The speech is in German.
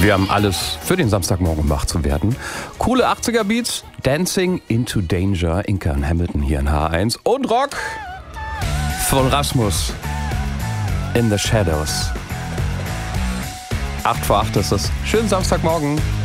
Wir haben alles für den Samstagmorgen, um wach zu werden. Coole 80er Beats, Dancing into Danger, Inka und Hamilton hier in H1 und Rock von Rasmus, In the Shadows. 8 vor 8 ist es. Schönen Samstagmorgen.